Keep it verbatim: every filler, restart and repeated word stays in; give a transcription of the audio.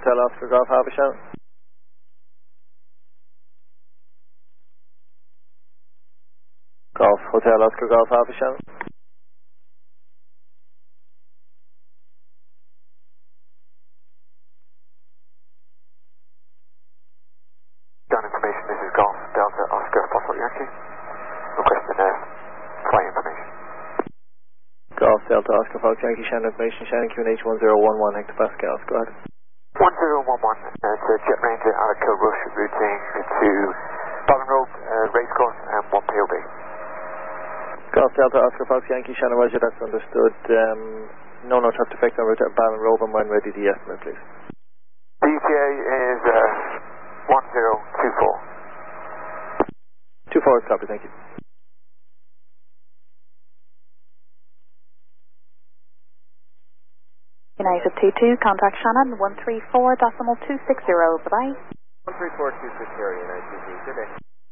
Hotel Oscar Golf Havisham. Golf Hotel Oscar Golf Havisham. Down information, this is Golf Delta Oscar Foxtrot Yankee. Requesting uh, flight information. Golf Delta Oscar Fox Yankee, Shannon information, Shannon Q N H one zero one one hectopascals, go ahead. one zero one one, uh, it's a Jet Ranger out of Kilrush routing to Ballon Road, uh, Racecourse and one P O B. Golf Delta Oscar Fox Yankee, Shannon Roger, that's understood. Um, no, no, traffic effect over to Ballon Road, and when ready, the estimate, please. The E T A is uh, one zero two four. two four, copy, thank you. United two two, contact Shannon, one three four decimal two six zero, bye-bye. one three four two six zero, United two two, good day.